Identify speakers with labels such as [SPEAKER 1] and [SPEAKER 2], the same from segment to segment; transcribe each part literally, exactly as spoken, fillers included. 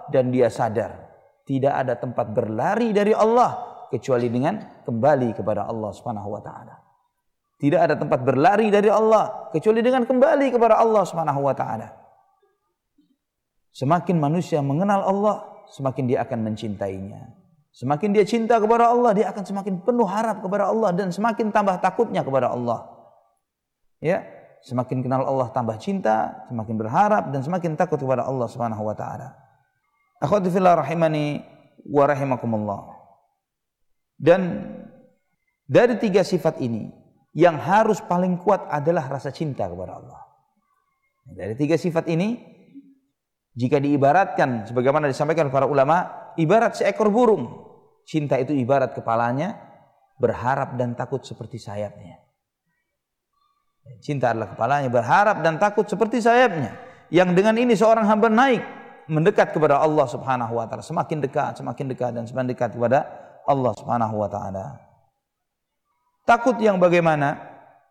[SPEAKER 1] dan dia sadar tidak ada tempat berlari dari Allah kecuali dengan kembali kepada Allah Subhanahu wa taala. Tidak ada tempat berlari dari Allah kecuali dengan kembali kepada Allah Subhanahu wa taala. Semakin manusia mengenal Allah, semakin dia akan mencintainya. Semakin dia cinta kepada Allah, dia akan semakin penuh harap kepada Allah dan semakin tambah takutnya kepada Allah. Ya, semakin kenal Allah tambah cinta, semakin berharap dan semakin takut kepada Allah Subhanahu wa taala. Akhwati fillah rahimani wa rahimakumullah. Dan dari tiga sifat ini yang harus paling kuat adalah rasa cinta kepada Allah. Dari tiga sifat ini, jika diibaratkan sebagaimana disampaikan para ulama, ibarat seekor burung. Cinta itu ibarat kepalanya, berharap dan takut seperti sayapnya. Cinta adalah kepalanya, berharap dan takut seperti sayapnya. Yang dengan ini seorang hamba naik mendekat kepada Allah Subhanahu wa taala, semakin dekat, semakin dekat dan semakin dekat kepada Allah Subhanahu wa taala. Takut yang bagaimana?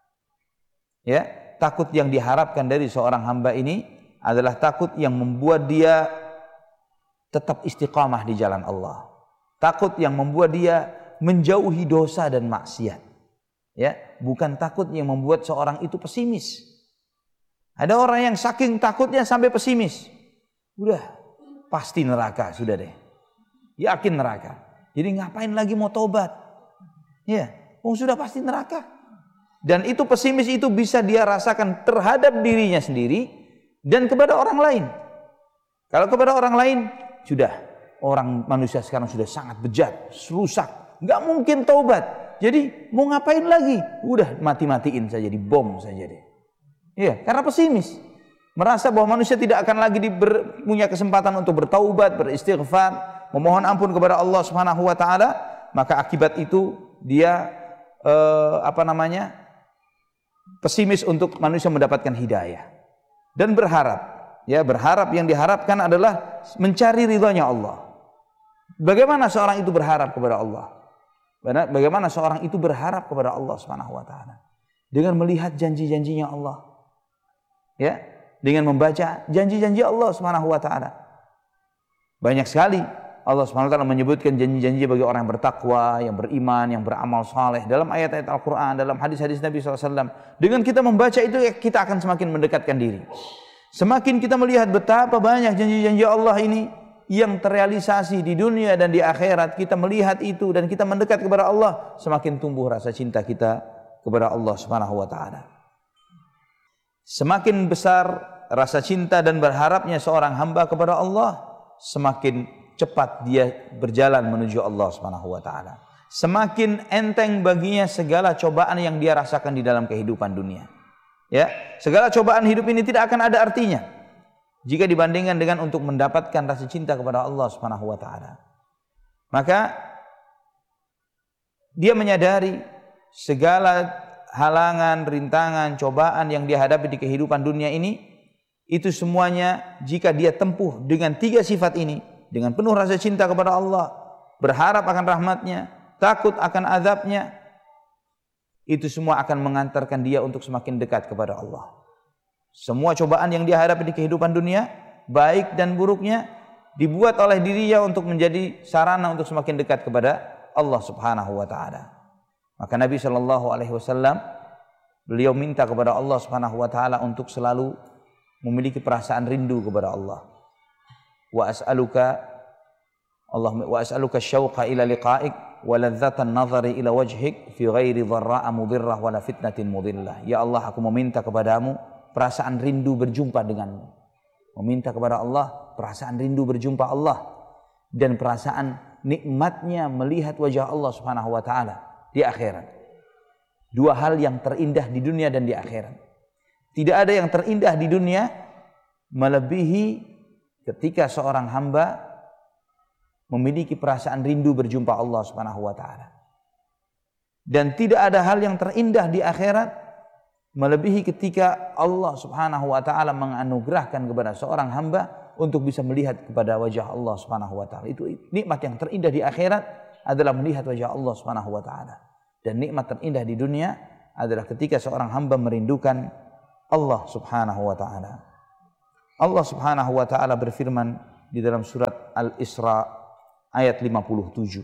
[SPEAKER 1] Ya, takut yang diharapkan dari seorang hamba ini adalah takut yang membuat dia tetap istiqamah di jalan Allah. Takut yang membuat dia menjauhi dosa dan maksiat. Ya, bukan takut yang membuat seorang itu pesimis. Ada orang yang saking takutnya sampai pesimis. Udah, pasti neraka, sudah deh. Yakin neraka. Jadi ngapain lagi mau tobat? Ya, oh sudah pasti neraka. Dan itu pesimis itu bisa dia rasakan terhadap dirinya sendiri dan kepada orang lain. Kalau kepada orang lain, sudah. Orang manusia sekarang sudah sangat bejat, rusak. Nggak mungkin taubat. Jadi mau ngapain lagi? Udah mati-matiin saja, dibom saja deh. Iya, karena pesimis. Merasa bahwa manusia tidak akan lagi diber, punya kesempatan untuk bertaubat, beristighfar, memohon ampun kepada Allah Subhanahu wa taala, maka akibat itu dia eh, apa namanya? pesimis untuk manusia mendapatkan hidayah. Dan berharap, ya, berharap yang diharapkan adalah mencari ridhonya Allah. Bagaimana seorang itu berharap kepada Allah? Bagaimana seorang itu berharap kepada Allah Subhanahu wa taala? Dengan melihat janji-janjinya Allah. Ya, dengan membaca janji-janji Allah Subhanahu wa taala. Banyak sekali Allah Subhanahu wa taala menyebutkan janji-janji bagi orang yang bertakwa, yang beriman, yang beramal saleh dalam ayat-ayat Al-Qur'an, dalam hadis-hadis Nabi shallallahu alaihi wasallam. Dengan kita membaca itu, kita akan semakin mendekatkan diri. Semakin kita melihat betapa banyak janji-janji Allah ini yang terrealisasi di dunia dan di akhirat, kita melihat itu dan kita mendekat kepada Allah, semakin tumbuh rasa cinta kita kepada Allah Subhanahu wa taala. Semakin besar rasa cinta dan berharapnya seorang hamba kepada Allah, semakin cepat dia berjalan menuju Allah Subhanahu wa taala. Semakin enteng baginya segala cobaan yang dia rasakan di dalam kehidupan dunia. Ya, segala cobaan hidup ini tidak akan ada artinya jika dibandingkan dengan untuk mendapatkan rasa cinta kepada Allah Subhanahu wa taala. Maka dia menyadari segala halangan, rintangan, cobaan yang dia hadapi di kehidupan dunia ini, itu semuanya jika dia tempuh dengan tiga sifat ini, dengan penuh rasa cinta kepada Allah, berharap akan rahmatnya, takut akan azabnya, itu semua akan mengantarkan dia untuk semakin dekat kepada Allah. Semua cobaan yang dia hadapi di kehidupan dunia, baik dan buruknya, dibuat oleh dirinya untuk menjadi sarana untuk semakin dekat kepada Allah Subhanahu wa taala. Maka Nabi sallallahu alaihi wasallam beliau minta kepada Allah Subhanahu wa taala untuk selalu memiliki perasaan rindu kepada Allah. Wa as'aluka Allah wa as'aluka syauqa ila liqa'ik wa ladzatan nazari ila wajhik fi ghairi dharra'a mudirrah wala fitnatin mudillah. Ya Allah, aku meminta kepadamu perasaan rindu berjumpa denganmu. Meminta kepada Allah perasaan rindu berjumpa Allah dan perasaan nikmatnya melihat wajah Allah Subhanahu wa taala di akhirat. Dua hal yang terindah di dunia dan di akhirat. Tidak ada yang terindah di dunia melebihi ketika seorang hamba memiliki perasaan rindu berjumpa Allah Subhanahu wa taala. Dan tidak ada hal yang terindah di akhirat melebihi ketika Allah Subhanahu wa taala menganugerahkan kepada seorang hamba untuk bisa melihat kepada wajah Allah Subhanahu wa taala. Itu nikmat yang terindah di akhirat adalah melihat wajah Allah Subhanahu wa taala. Dan nikmat terindah di dunia adalah ketika seorang hamba merindukan Allah Subhanahu wa taala. Allah Subhanahu wa taala berfirman di dalam surat Al-Isra ayat lima puluh tujuh.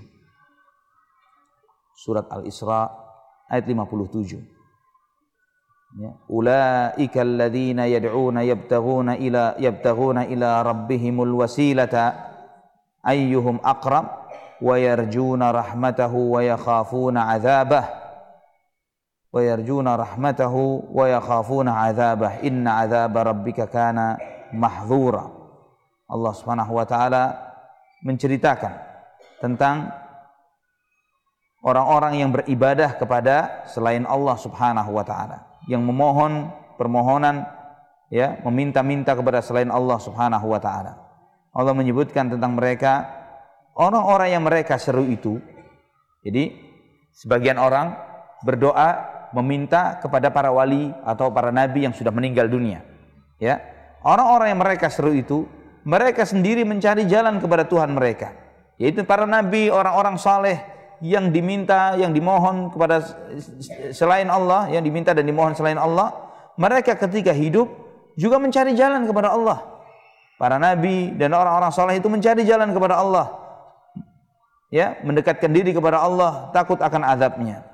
[SPEAKER 1] Surat Al-Isra ayat lima puluh tujuh. Ya, ulaika alladzina yad'una yabtaghuna ila yabtaghuna ila rabbihimul wasilata ayyuhum aqrab wa yarjuna rahmatahu wa yakhafuna 'adzabah wa yarjuna rahmatahu wa yakhafuna 'adzabah inna 'adzaba rabbika kana mahdzura. Allah Subhanahu wa taala menceritakan tentang orang-orang yang beribadah kepada selain Allah Subhanahu wa taala, yang memohon permohonan, ya, meminta-minta kepada selain Allah Subhanahu wa taala. Allah menyebutkan tentang mereka, orang-orang yang mereka seru itu. Jadi sebagian orang berdoa meminta kepada para wali atau para nabi yang sudah meninggal dunia. Ya, orang-orang yang mereka seru itu, mereka sendiri mencari jalan kepada Tuhan mereka, yaitu para nabi, orang-orang saleh yang diminta, yang dimohon kepada selain Allah, yang diminta dan dimohon selain Allah. Mereka ketika hidup juga mencari jalan kepada Allah. Para nabi dan orang-orang saleh itu mencari jalan kepada Allah, ya, mendekatkan diri kepada Allah, takut akan azabnya.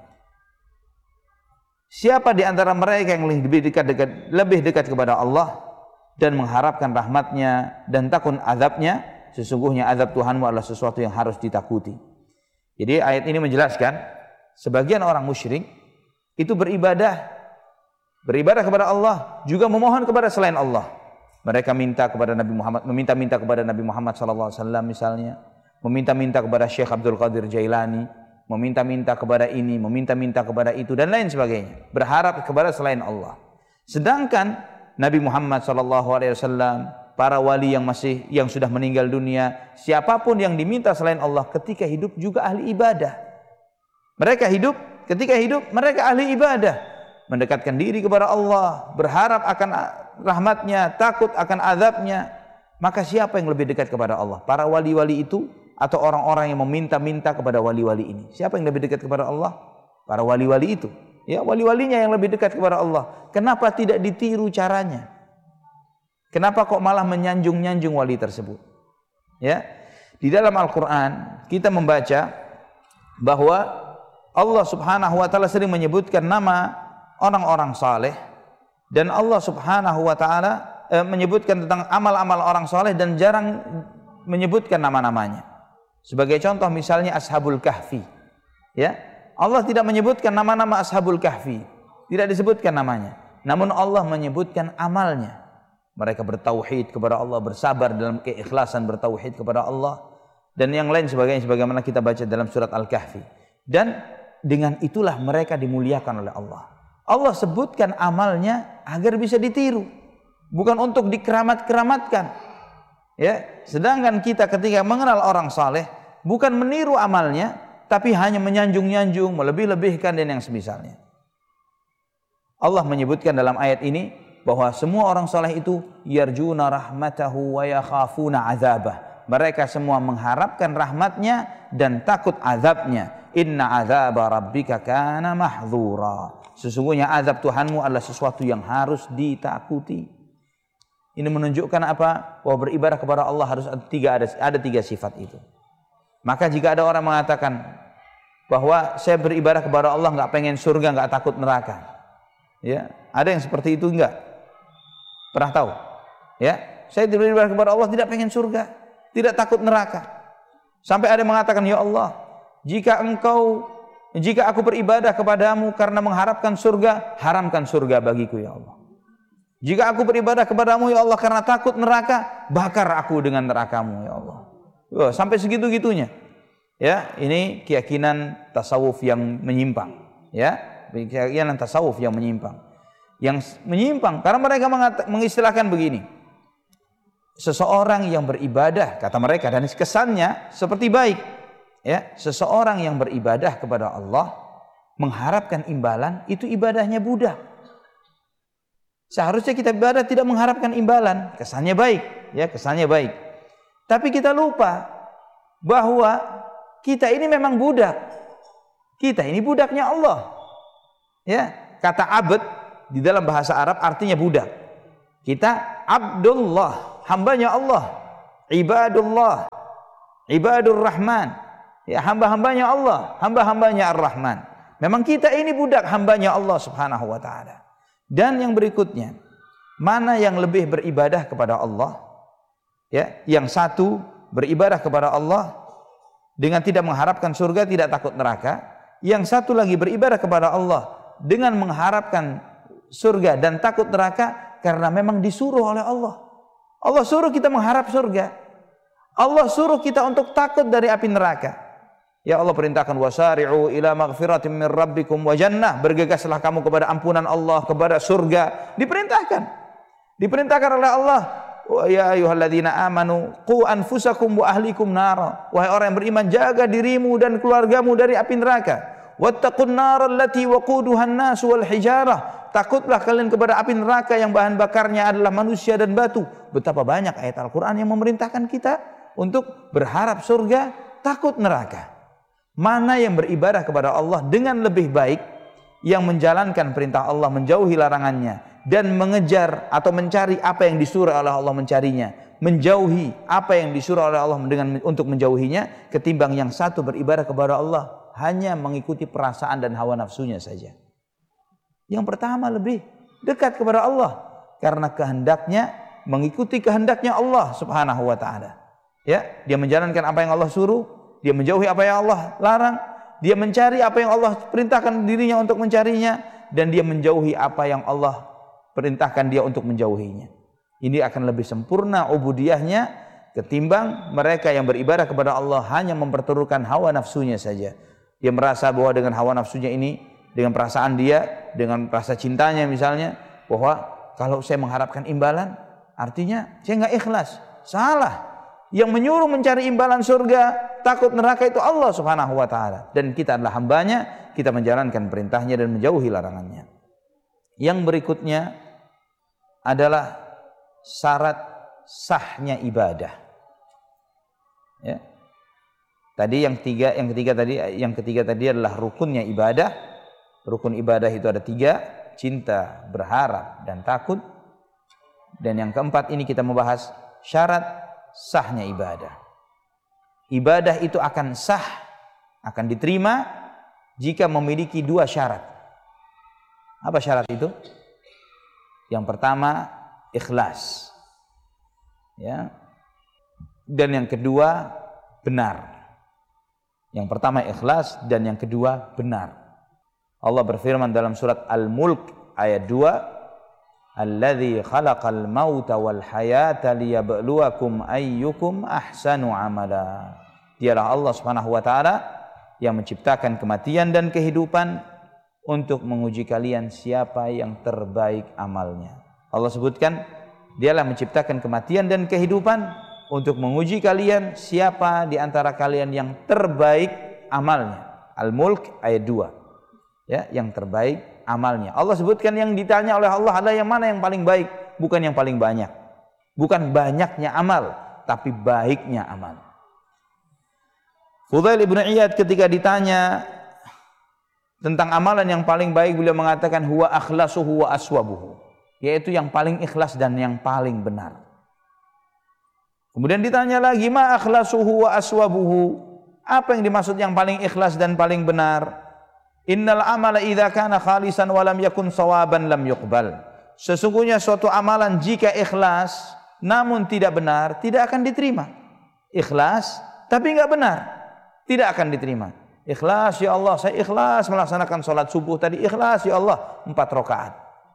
[SPEAKER 1] Siapa di antara mereka yang lebih dekat, dekat lebih dekat kepada Allah dan mengharapkan rahmatnya dan takut azabnya, sesungguhnya azab Tuhanmu adalah sesuatu yang harus ditakuti. Jadi ayat ini menjelaskan sebagian orang musyrik itu beribadah beribadah kepada Allah, juga memohon kepada selain Allah. Mereka minta kepada Nabi Muhammad, meminta-minta kepada Nabi Muhammad sallallahu alaihi wasallam misalnya, meminta-minta kepada Syekh Abdul Qadir Jailani, meminta-minta kepada ini, meminta-minta kepada itu dan lain sebagainya, berharap kepada selain Allah. Sedangkan Nabi Muhammad sallallahu alaihi wasallam, para wali yang masih yang sudah meninggal dunia, siapapun yang diminta selain Allah ketika hidup juga ahli ibadah. Mereka hidup, ketika hidup mereka ahli ibadah, mendekatkan diri kepada Allah, berharap akan rahmatnya, takut akan azabnya. Maka siapa yang lebih dekat kepada Allah? Para wali-wali itu atau orang-orang yang meminta-minta kepada wali-wali ini? Siapa yang lebih dekat kepada Allah? Para wali-wali itu. Ya, wali-walinya yang lebih dekat kepada Allah. Kenapa tidak ditiru caranya? Kenapa kok malah menyanjung-nyanjung wali tersebut? Ya, di dalam Al-Quran kita membaca bahwa Allah Subhanahu wa taala sering menyebutkan nama orang-orang saleh, dan Allah Subhanahu wa taala eh, menyebutkan tentang amal-amal orang saleh dan jarang menyebutkan nama-namanya. Sebagai contoh misalnya Ashabul Kahfi. Ya, Allah tidak menyebutkan nama-nama Ashabul Kahfi, tidak disebutkan namanya. Namun Allah menyebutkan amalnya. Mereka bertauhid kepada Allah, bersabar dalam keikhlasan bertauhid kepada Allah, dan yang lain sebagainya sebagaimana kita baca dalam surat Al-Kahfi. Dan dengan itulah mereka dimuliakan oleh Allah. Allah sebutkan amalnya agar bisa ditiru, bukan untuk dikeramat-keramatkan. Ya, sedangkan kita ketika mengenal orang saleh bukan meniru amalnya, tapi hanya menyanjung-nyanjung, melebih-lebihkan dan yang semisalnya. Allah menyebutkan dalam ayat ini bahwa semua orang saleh itu yarjuna rahmatahu wa yakhafuna azabah. Mereka semua mengharapkan rahmatnya dan takut azabnya. Inna azaba rabbika kana mahdzura. Sesungguhnya azab Tuhanmu adalah sesuatu yang harus ditakuti. Ini menunjukkan apa? Bahwa beribadah kepada Allah harus ada tiga, ada, ada tiga sifat itu. Maka jika ada orang mengatakan bahwa saya beribadah kepada Allah nggak pengen surga, nggak takut neraka, ya, ada yang seperti itu enggak? Pernah tahu? Ya, saya beribadah kepada Allah tidak pengen surga, tidak takut neraka. Sampai ada yang mengatakan, ya Allah, jika engkau, jika aku beribadah kepadamu karena mengharapkan surga, haramkan surga bagiku ya Allah. Jika aku beribadah kepadamu ya Allah karena takut neraka, bakar aku dengan nerakamu ya Allah. Oh, sampai segitu-gitunya. Ya, ini keyakinan tasawuf yang menyimpang. Ya, keyakinan tasawuf yang menyimpang. Yang menyimpang karena mereka mengistilahkan begini, seseorang yang beribadah, kata mereka, dan kesannya seperti baik, ya, seseorang yang beribadah kepada Allah mengharapkan imbalan, itu ibadahnya budak. Seharusnya kita ibadah tidak mengharapkan imbalan, kesannya baik, ya, kesannya baik. Tapi kita lupa bahwa kita ini memang budak. Kita ini budaknya Allah. Ya, kata abd di dalam bahasa Arab artinya budak. Kita Abdullah, hambanya Allah. ibadullah, ibadur rahman, ya hamba-hambanya Allah, hamba-hambanya ar-Rahman. Memang kita ini budak hambanya Allah subhanahu wa ta'ala. Dan yang berikutnya, mana yang lebih beribadah kepada Allah? Ya, yang satu beribadah kepada Allah dengan tidak mengharapkan surga, tidak takut neraka. Yang satu lagi beribadah kepada Allah dengan mengharapkan surga dan takut neraka karena memang disuruh oleh Allah. Allah suruh kita mengharap surga. Allah suruh kita untuk takut dari api neraka. Ya Allah perintahkan wasari'u ila maghfiratin min rabbikum wa jannah, bergegaslah kamu kepada ampunan Allah, kepada surga. Diperintahkan. Diperintahkan oleh Allah, ya ayyuhalladzina amanu qu anfusakum wa ahlikum nara. Wahai orang yang beriman, jaga dirimu dan keluargamu dari api neraka. Wattaqun naral lati waquduhan nas wal hijarah. Takutlah kalian kepada api neraka yang bahan bakarnya adalah manusia dan batu. Betapa banyak ayat Al-Qur'an yang memerintahkan kita untuk berharap surga, takut neraka. Mana yang beribadah kepada Allah dengan lebih baik, yang menjalankan perintah Allah, menjauhi larangannya, dan mengejar atau mencari apa yang disuruh oleh Allah mencarinya, menjauhi apa yang disuruh oleh Allah dengan untuk menjauhinya, ketimbang yang satu beribadah kepada Allah hanya mengikuti perasaan dan hawa nafsunya saja. Yang pertama lebih dekat kepada Allah karena kehendaknya mengikuti kehendaknya Allah subhanahu wa ta'ala. Ya, dia menjalankan apa yang Allah suruh, dia menjauhi apa yang Allah larang, dia mencari apa yang Allah perintahkan dirinya untuk mencarinya, dan dia menjauhi apa yang Allah perintahkan dia untuk menjauhinya. Ini akan lebih sempurna ubudiyahnya ketimbang mereka yang beribadah kepada Allah hanya memperturutkan hawa nafsunya saja. Dia merasa bahwa dengan hawa nafsunya ini, dengan perasaan dia, dengan rasa cintanya misalnya, bahwa kalau saya mengharapkan imbalan, artinya saya nggak ikhlas. Salah. Yang menyuruh mencari imbalan surga, takut neraka itu Allah subhanahu wa ta'ala. Dan kita adalah hambanya, kita menjalankan perintahnya dan menjauhi larangannya. Yang berikutnya adalah syarat sahnya ibadah. Ya. Tadi yang tiga, yang ketiga tadi, yang ketiga tadi adalah rukunnya ibadah. Rukun ibadah itu ada tiga: cinta, berharap, dan takut. Dan yang keempat ini kita membahas syarat sahnya ibadah. Ibadah itu akan sah, akan diterima jika memiliki dua syarat. Apa syarat itu? Yang pertama, ikhlas. Ya. Dan yang kedua, benar. Yang pertama ikhlas dan yang kedua benar. Allah berfirman dalam surat Al-Mulk ayat dua, alladzi khalaqal mauta wal hayata liyabluwakum ayyukum ahsanu amala. Dialah Allah Subhanahu wa taala yang menciptakan kematian dan kehidupan untuk menguji kalian siapa yang terbaik amalnya. Allah sebutkan dialah menciptakan kematian dan kehidupan untuk menguji kalian siapa di antara kalian yang terbaik amalnya. Al-Mulk ayat dua. Ya, yang terbaik amalnya. Allah sebutkan yang ditanya oleh Allah adalah yang mana yang paling baik, bukan yang paling banyak. Bukan banyaknya amal, tapi baiknya amal. Fudail ibn Iyad ketika ditanya tentang amalan yang paling baik, beliau mengatakan huwa akhlasuhu wa aswabuhu, yaitu yang paling ikhlas dan yang paling benar. Kemudian ditanya lagi, ma akhlasuhu wa aswabuhu, apa yang dimaksud yang paling ikhlas dan paling benar? Innal amala idza kana khalisan wa lam yakun sawaban lam yuqbal. Sesungguhnya suatu amalan jika ikhlas namun tidak benar, tidak akan diterima. Ikhlas tapi enggak benar, tidak akan diterima. Ikhlas, ya Allah, saya ikhlas melaksanakan salat subuh tadi, ikhlas ya Allah empat rakaat.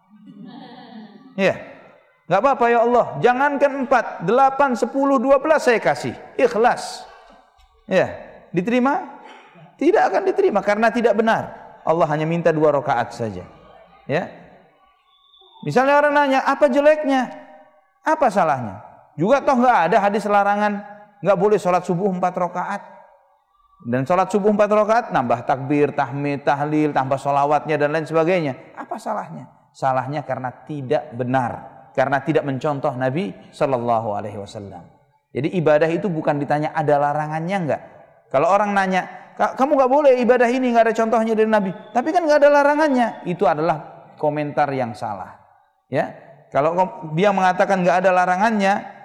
[SPEAKER 1] Ya. Enggak apa-apa ya Allah, jangankan empat, delapan, sepuluh, dua belas saya kasih. Ikhlas. Ya, diterima? Tidak akan diterima karena tidak benar. Allah hanya minta dua rakaat saja. Ya. Misalnya orang nanya, apa jeleknya? Apa salahnya? Juga toh enggak ada hadis larangan enggak boleh salat subuh empat rakaat. Dan salat subuh empat rakaat nambah takbir, tahmid, tahlil, tambah sholawatnya dan lain sebagainya. Apa salahnya? Salahnya karena tidak benar. Karena tidak mencontoh Nabi Sallallahu Alaihi Wasallam. Jadi ibadah itu bukan ditanya ada larangannya enggak. Kalau orang nanya, kamu enggak boleh ibadah ini, enggak ada contohnya dari Nabi, tapi kan enggak ada larangannya, itu adalah komentar yang salah. Ya, kalau dia mengatakan enggak ada larangannya,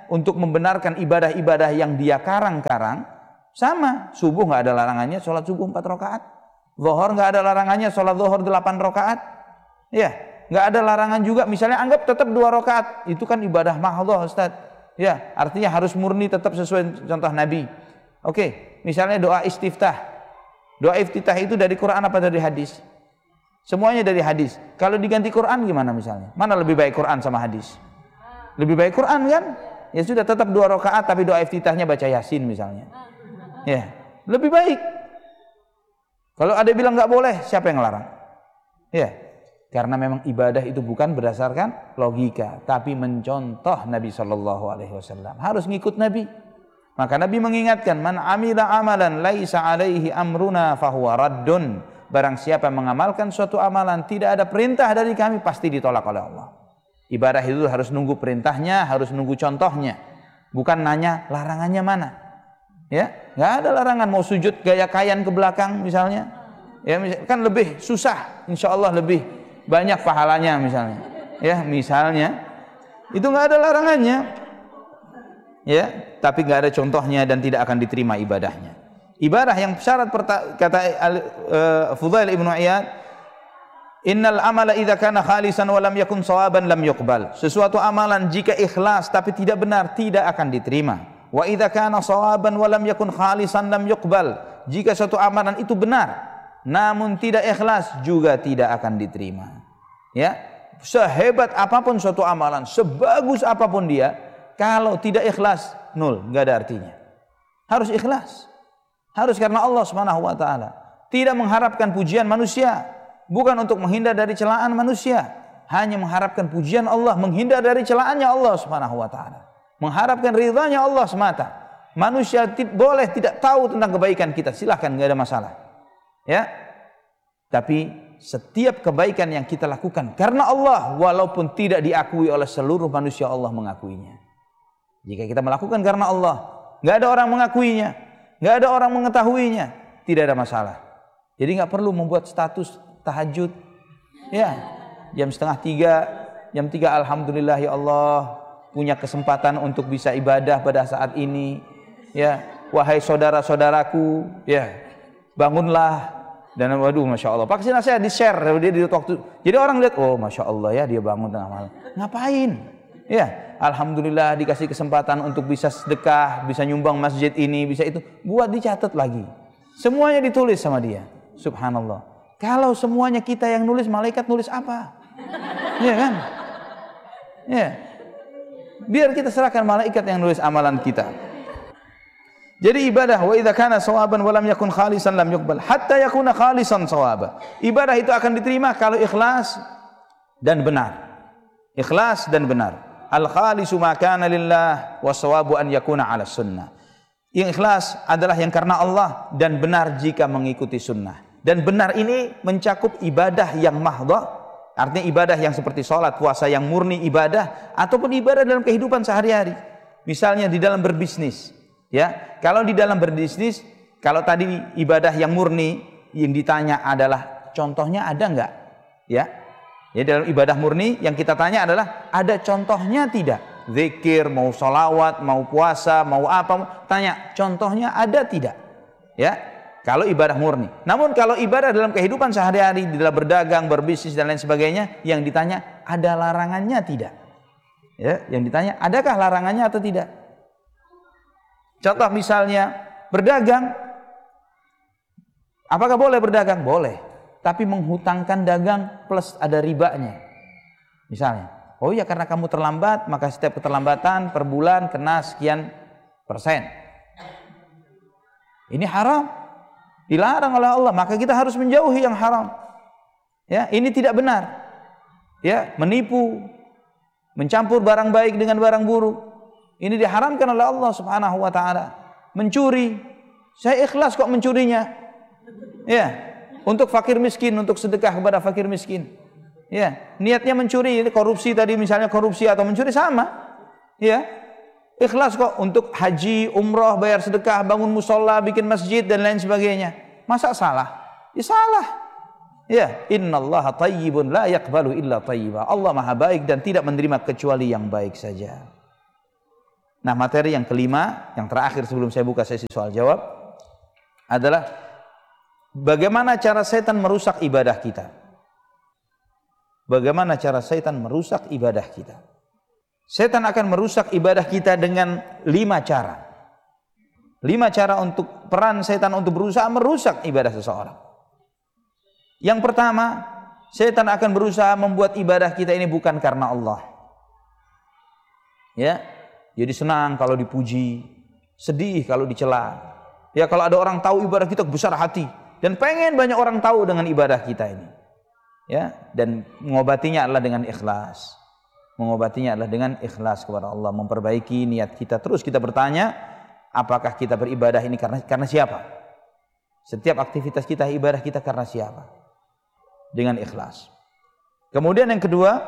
[SPEAKER 1] untuk membenarkan ibadah-ibadah yang dia karang-karang, sama. Subuh nggak ada larangannya sholat subuh empat rakaat, zuhur nggak ada larangannya sholat zuhur delapan rakaat, ya, nggak ada larangan juga. Misalnya anggap tetap dua rakaat, itu kan ibadah mahdhah, Ustaz. Ya, artinya harus murni tetap sesuai contoh Nabi. Oke, misalnya doa istiftah. Doa iftitah itu dari Quran apa dari hadis? Semuanya dari hadis. Kalau diganti Quran gimana misalnya? Mana lebih baik Quran sama hadis? Lebih baik Quran kan? Ya sudah, tetap dua rakaat tapi doa iftitahnya baca Yasin misalnya. Ya, lebih baik. Kalau ada bilang nggak boleh, siapa yang ngelarang? Ya, karena memang ibadah itu bukan berdasarkan logika, tapi mencontoh Nabi Shallallahu Alaihi Wasallam. Harus ngikut Nabi. Maka Nabi mengingatkan, man amila amalan laisa alaihi amruna fahuwa raddun. Barang siapa mengamalkan suatu amalan tidak ada perintah dari kami, pasti ditolak oleh Allah. Ibadah itu harus nunggu perintahnya, harus nunggu contohnya, bukan nanya larangannya mana. Ya, nggak ada larangan mau sujud gaya kayan ke belakang misalnya. Ya, kan lebih susah, insya Allah lebih banyak pahalanya misalnya. Ya, misalnya itu nggak ada larangannya. Ya, tapi nggak ada contohnya dan tidak akan diterima ibadahnya. Ibadah yang syarat kata uh, Fudail ibnu Iyad, innal amala idza kana khalisan wa lam yakun shawaban lam yuqbal. Sesuatu amalan jika ikhlas tapi tidak benar tidak akan diterima. Wa idza kana shawaban wa lam yakun khalisan lam yuqbal. Jika suatu amalan itu benar namun tidak ikhlas juga tidak akan diterima. Ya, sehebat apapun suatu amalan, sebagus apapun dia, kalau tidak ikhlas, nol, enggak ada artinya. Harus ikhlas. Harus karena Allah Subhanahu wa taala. Tidak mengharapkan pujian manusia, bukan untuk menghindar dari celaan manusia, hanya mengharapkan pujian Allah, menghindar dari celaannya Allah Subhanahu wa taala. Mengharapkan ridhanya Allah semata. Manusia boleh tidak tahu tentang kebaikan kita, silahkan, enggak ada masalah. Ya. Tapi setiap kebaikan yang kita lakukan karena Allah, walaupun tidak diakui oleh seluruh manusia, Allah mengakuinya. Jika kita melakukan karena Allah, nggak ada orang mengakuinya, nggak ada orang mengetahuinya, tidak ada masalah. Jadi nggak perlu membuat status tahajud, ya jam setengah tiga, jam tiga alhamdulillah ya Allah punya kesempatan untuk bisa ibadah pada saat ini. Ya, wahai saudara-saudaraku, ya bangunlah. Dan waduh, masya Allah. Pasti nasihat di share dia di waktu. Jadi orang lihat, oh masya Allah ya dia bangun tengah malam. Ngapain? Ya, alhamdulillah dikasih kesempatan untuk bisa sedekah, bisa nyumbang masjid ini, bisa itu. Buat dicatat lagi. Semuanya ditulis sama dia. Subhanallah. Kalau semuanya kita yang nulis, malaikat nulis apa? Ya kan? Ya. Biar kita serahkan malaikat yang nulis amalan kita. Jadi ibadah wa idza kana shawaban wa lam yakun khalisan lam yuqbal hatta yakuna khalisan shawaba. Ibadah itu akan diterima kalau ikhlas dan benar. Ikhlas dan benar. Al khalisu ma kana lillah wa shawabu an yakuna ala sunnah. Yang ikhlas adalah yang karena Allah dan benar jika mengikuti sunnah. Dan benar ini mencakup ibadah yang mahdhah, artinya ibadah yang seperti salat, puasa yang murni ibadah, ataupun ibadah dalam kehidupan sehari-hari. Misalnya di dalam berbisnis. Ya, kalau di dalam berbisnis, kalau tadi ibadah yang murni yang ditanya adalah contohnya ada enggak? Ya. Ya, dalam ibadah murni yang kita tanya adalah ada contohnya tidak? Zikir, mau sholawat, mau puasa, mau apa? Tanya contohnya ada tidak? Ya. Kalau ibadah murni. Namun kalau ibadah dalam kehidupan sehari-hari, di dalam berdagang, berbisnis dan lain sebagainya, yang ditanya ada larangannya tidak? Ya, yang ditanya adakah larangannya atau tidak? Contoh misalnya berdagang, apakah boleh berdagang? Boleh, tapi menghutangkan dagang plus ada ribanya. Misalnya, oh ya karena kamu terlambat, maka setiap keterlambatan per bulan kena sekian persen. Ini haram, dilarang oleh Allah, maka kita harus menjauhi yang haram. Ya, ini tidak benar. Ya, menipu, mencampur barang baik dengan barang buruk. Ini diharamkan oleh Allah Subhanahu wa taala. Mencuri, saya ikhlas kok mencurinya. Ya, untuk fakir miskin, untuk sedekah kepada fakir miskin. Ya, niatnya mencuri, korupsi tadi misalnya korupsi atau mencuri sama. Ya. Ikhlas kok untuk haji, umroh, bayar sedekah, bangun musola, bikin masjid dan lain sebagainya. Masa salah? Ya salah. Ya, innallaha thayyibun la yaqbalu illa thayyiba. Allah Maha baik dan tidak menerima kecuali yang baik saja. Nah, materi yang kelima, yang terakhir sebelum saya buka sesi soal jawab adalah bagaimana cara setan merusak ibadah kita. Bagaimana cara setan merusak ibadah kita? Setan akan merusak ibadah kita dengan lima cara. Lima cara untuk peran setan untuk berusaha merusak ibadah seseorang. Yang pertama, setan akan berusaha membuat ibadah kita ini bukan karena Allah. Ya, jadi senang kalau dipuji, sedih kalau dicela. Ya, kalau ada orang tahu ibadah kita besar hati dan pengen banyak orang tahu dengan ibadah kita ini. Ya, dan mengobatinya adalah dengan ikhlas. Mengobatinya adalah dengan ikhlas kepada Allah, memperbaiki niat kita. Terus kita bertanya, apakah kita beribadah ini karena karena siapa? Setiap aktivitas kita, ibadah kita karena siapa? Dengan ikhlas. Kemudian yang kedua,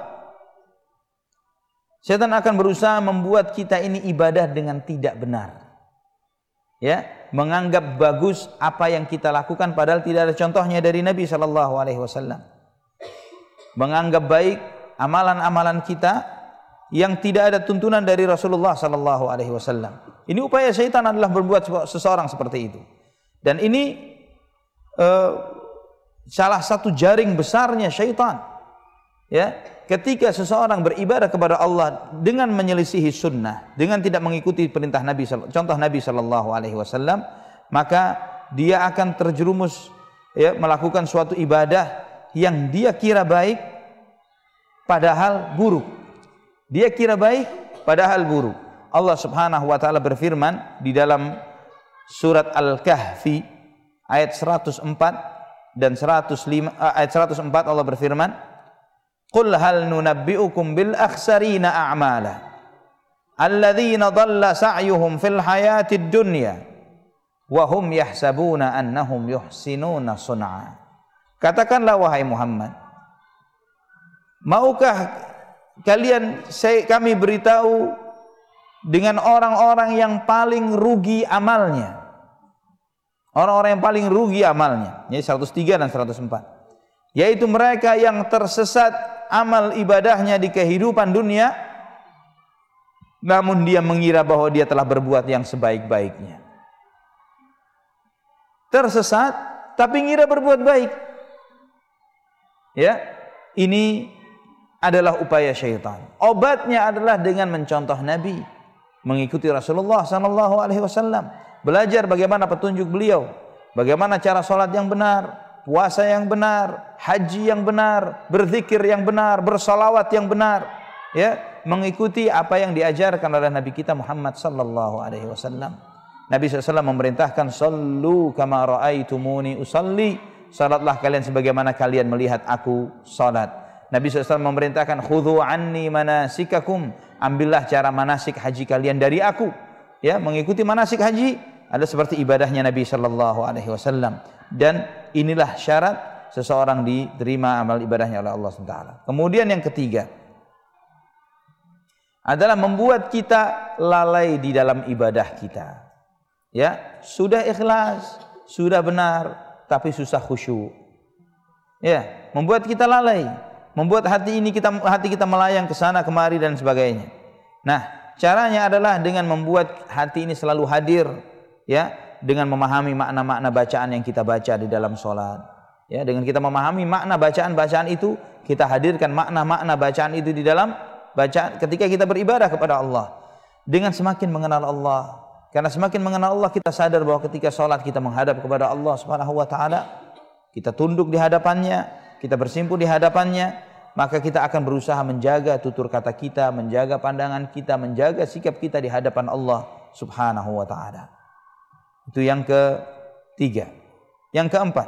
[SPEAKER 1] setan akan berusaha membuat kita ini ibadah dengan tidak benar. Ya, menganggap bagus apa yang kita lakukan padahal tidak ada contohnya dari Nabi sallallahu alaihi wasallam. Menganggap baik amalan-amalan kita yang tidak ada tuntunan dari Rasulullah sallallahu alaihi wasallam. Ini upaya syaitan adalah berbuat seseorang seperti itu. Dan ini uh, salah satu jaring besarnya syaitan. Ya, ketika seseorang beribadah kepada Allah dengan menyelisihi sunnah, dengan tidak mengikuti perintah Nabi, contoh Nabi sallallahu alaihi wasallam, maka dia akan terjerumus ya, melakukan suatu ibadah yang dia kira baik padahal buruk. Dia kira baik padahal buruk. Allah Subhanahu wa taala berfirman di dalam surat Al-Kahfi ayat seratus empat dan seratus lima, ayat seratus empat Allah berfirman, "Qul hal nunabbi'ukum bil akhsarina a'mala alladzina dhalla sa'yuhum fil hayatid dunya wa hum yahsabuna annahum yuhsinuna sun'a." Katakanlah wahai Muhammad, maukah kalian saya, kami beritahu dengan orang-orang yang paling rugi amalnya? Orang-orang yang paling rugi amalnya. Ini seratus tiga dan seratus empat. Yaitu mereka yang tersesat amal ibadahnya di kehidupan dunia, namun dia mengira bahwa dia telah berbuat yang sebaik-baiknya. Tersesat tapi ngira berbuat baik. Ya, ini adalah upaya syaitan. Obatnya adalah dengan mencontoh Nabi, mengikuti Rasulullah sallallahu alaihi wasallam, belajar bagaimana petunjuk beliau, bagaimana cara sholat yang benar, puasa yang benar, haji yang benar, berzikir yang benar, bersalawat yang benar, ya, mengikuti apa yang diajarkan oleh Nabi kita Muhammad sallallahu alaihi wasallam. Nabi sallallahu alaihi wasallam memerintahkan, "Shallu kama ra'aitumuni usalli." Salatlah kalian sebagaimana kalian melihat aku salat. Nabi sallallahu alaihi wasallam memerintahkan, "Khudhu anni manasikakum." Ambillah cara manasik haji kalian dari aku. Ya, mengikuti manasik haji adalah seperti ibadahnya Nabi sallallahu alaihi wasallam. Dan inilah syarat seseorang diterima amal ibadahnya oleh Allah subhanahu wa taala. Kemudian yang ketiga adalah membuat kita lalai di dalam ibadah kita. Ya, sudah ikhlas, sudah benar, tapi susah khusyuk. Ya, membuat kita lalai, membuat hati ini kita hati kita melayang ke sana kemari dan sebagainya. Nah, caranya adalah dengan membuat hati ini selalu hadir, ya, dengan memahami makna-makna bacaan yang kita baca di dalam sholat. Ya, dengan kita memahami makna bacaan-bacaan itu, kita hadirkan makna-makna bacaan itu di dalam bacaan ketika kita beribadah kepada Allah. Dengan semakin mengenal Allah, karena semakin mengenal Allah, kita sadar bahwa ketika sholat kita menghadap kepada Allah Subhanahu wa taala, kita tunduk di hadapannya, kita bersimpuh di hadapannya, maka kita akan berusaha menjaga tutur kata kita, menjaga pandangan kita, menjaga sikap kita di hadapan Allah Subhanahu wa taala. Itu yang ketiga. Yang keempat,